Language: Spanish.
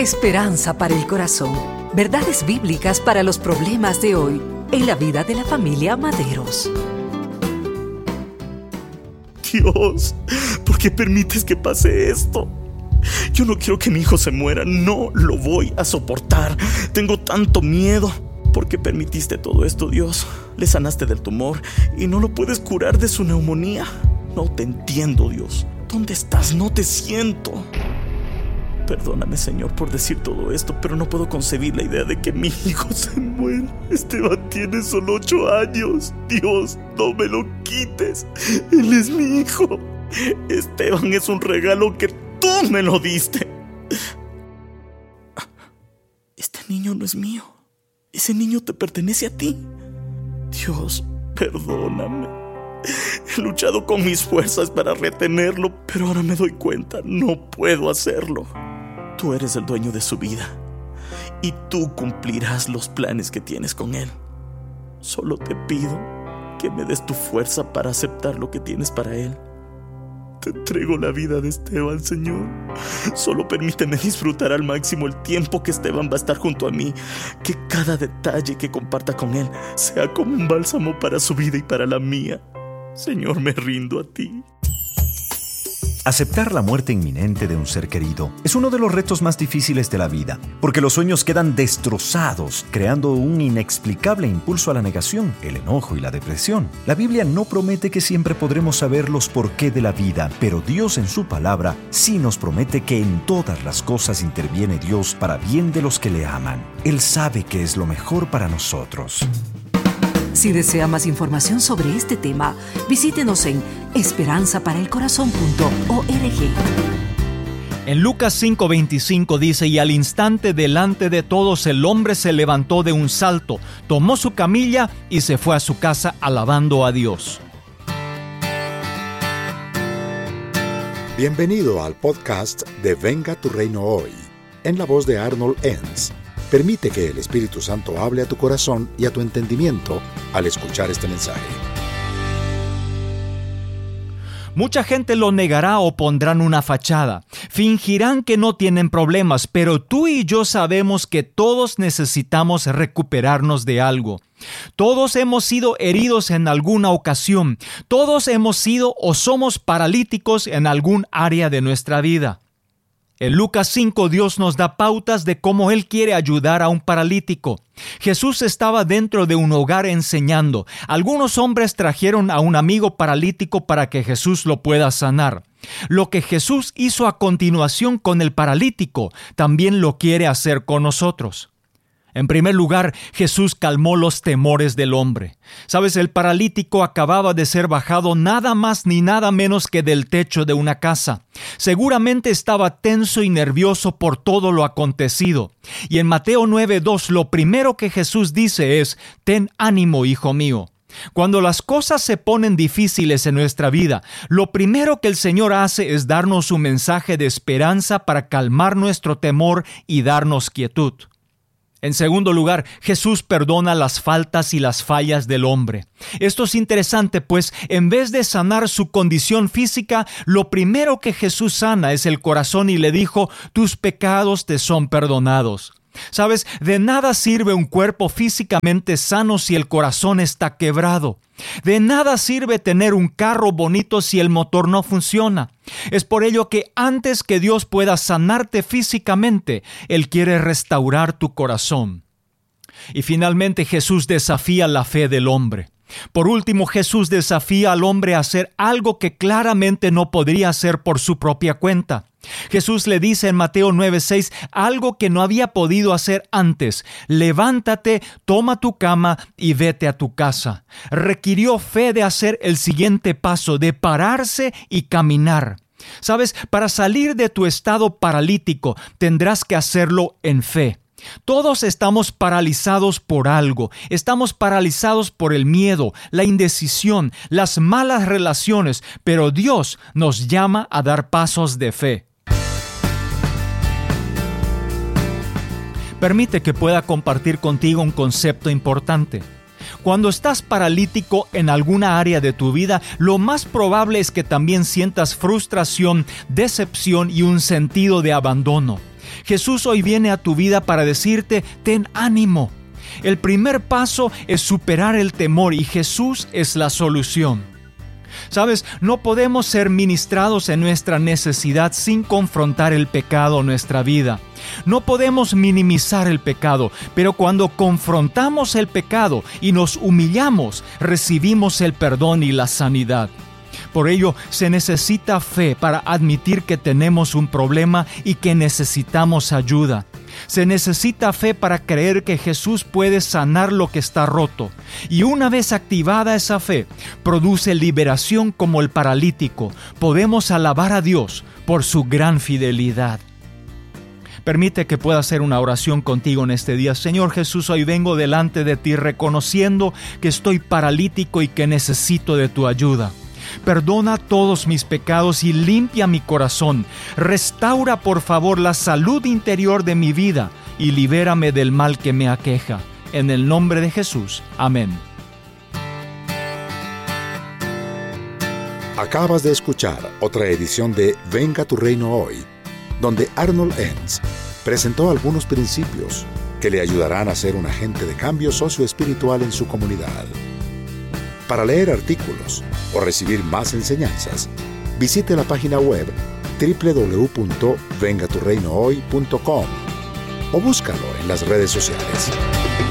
Esperanza para el corazón. Verdades bíblicas para los problemas de hoy en la vida de la familia Maderos. Dios, ¿por qué permites que pase esto? Yo no quiero que mi hijo se muera, no lo voy a soportar. Tengo tanto miedo. ¿Por qué permitiste todo esto, Dios? Le sanaste del tumor y no lo puedes curar de su neumonía. No te entiendo, Dios. ¿Dónde estás? No te siento. Perdóname, Señor, por decir todo esto, pero no puedo concebir la idea de que mi hijo se muera. Esteban tiene solo 8 años. Dios, no me lo quites. Él es mi hijo. Esteban es un regalo que tú me lo diste. Este niño no es mío. Ese niño te pertenece a ti. Dios, perdóname. He luchado con mis fuerzas para retenerlo, pero ahora me doy cuenta, no puedo hacerlo. Tú eres el dueño de su vida y tú cumplirás los planes que tienes con él. Solo te pido que me des tu fuerza para aceptar lo que tienes para él. Te entrego la vida de Esteban, Señor. Solo permíteme disfrutar al máximo el tiempo que Esteban va a estar junto a mí. Que cada detalle que comparta con él sea como un bálsamo para su vida y para la mía. Señor, me rindo a ti. Aceptar la muerte inminente de un ser querido es uno de los retos más difíciles de la vida, porque los sueños quedan destrozados, creando un inexplicable impulso a la negación, el enojo y la depresión. La Biblia no promete que siempre podremos saber los porqué de la vida, pero Dios en su palabra sí nos promete que en todas las cosas interviene Dios para bien de los que le aman. Él sabe que es lo mejor para nosotros. Si desea más información sobre este tema, visítenos en esperanzaparaelcorazon.org. En Lucas 5:25 dice: y al instante delante de todos el hombre se levantó de un salto, tomó su camilla y se fue a su casa alabando a Dios. Bienvenido al podcast de Venga tu Reino Hoy, en la voz de Arnold Enns. Permite que el Espíritu Santo hable a tu corazón y a tu entendimiento al escuchar este mensaje. Mucha gente lo negará o pondrán una fachada. Fingirán que no tienen problemas, pero tú y yo sabemos que todos necesitamos recuperarnos de algo. Todos hemos sido heridos en alguna ocasión. Todos hemos sido o somos paralíticos en algún área de nuestra vida. En Lucas 5, Dios nos da pautas de cómo Él quiere ayudar a un paralítico. Jesús estaba dentro de un hogar enseñando. Algunos hombres trajeron a un amigo paralítico para que Jesús lo pueda sanar. Lo que Jesús hizo a continuación con el paralítico, también lo quiere hacer con nosotros. En primer lugar, Jesús calmó los temores del hombre. ¿Sabes? El paralítico acababa de ser bajado nada más ni nada menos que del techo de una casa. Seguramente estaba tenso y nervioso por todo lo acontecido. Y en Mateo 9:2 lo primero que Jesús dice es: «Ten ánimo, hijo mío». Cuando las cosas se ponen difíciles en nuestra vida, lo primero que el Señor hace es darnos un mensaje de esperanza para calmar nuestro temor y darnos quietud. En segundo lugar, Jesús perdona las faltas y las fallas del hombre. Esto es interesante, pues en vez de sanar su condición física, lo primero que Jesús sana es el corazón y le dijo: «Tus pecados te son perdonados». ¿Sabes? De nada sirve un cuerpo físicamente sano si el corazón está quebrado. De nada sirve tener un carro bonito si el motor no funciona. Es por ello que antes que Dios pueda sanarte físicamente, Él quiere restaurar tu corazón. Y finalmente Jesús desafía la fe del hombre. Por último, Jesús desafía al hombre a hacer algo que claramente no podría hacer por su propia cuenta. Jesús le dice en Mateo 9:6 algo que no había podido hacer antes: «Levántate, toma tu cama y vete a tu casa». Requirió fe de hacer el siguiente paso, de pararse y caminar. ¿Sabes? Para salir de tu estado paralítico, tendrás que hacerlo en fe. Todos estamos paralizados por algo. Estamos paralizados por el miedo, la indecisión, las malas relaciones, pero Dios nos llama a dar pasos de fe. Permite que pueda compartir contigo un concepto importante. Cuando estás paralítico en alguna área de tu vida, lo más probable es que también sientas frustración, decepción y un sentido de abandono. Jesús hoy viene a tu vida para decirte, ten ánimo. El primer paso es superar el temor y Jesús es la solución. ¿Sabes? No podemos ser ministrados en nuestra necesidad sin confrontar el pecado en nuestra vida. No podemos minimizar el pecado, pero cuando confrontamos el pecado y nos humillamos, recibimos el perdón y la sanidad. Por ello, se necesita fe para admitir que tenemos un problema y que necesitamos ayuda. Se necesita fe para creer que Jesús puede sanar lo que está roto. Y una vez activada esa fe, produce liberación como el paralítico. Podemos alabar a Dios por su gran fidelidad. Permite que pueda hacer una oración contigo en este día. Señor Jesús, hoy vengo delante de ti reconociendo que estoy paralítico y que necesito de tu ayuda. Perdona todos mis pecados y limpia mi corazón. Restaura, por favor, la salud interior de mi vida y libérame del mal que me aqueja. En el nombre de Jesús. Amén. Acabas de escuchar otra edición de Venga tu Reino Hoy, donde Arnold Enns presentó algunos principios que le ayudarán a ser un agente de cambio socioespiritual en su comunidad. Para leer artículos o recibir más enseñanzas, visite la página web www.vengaturreinohoy.com o búscalo en las redes sociales.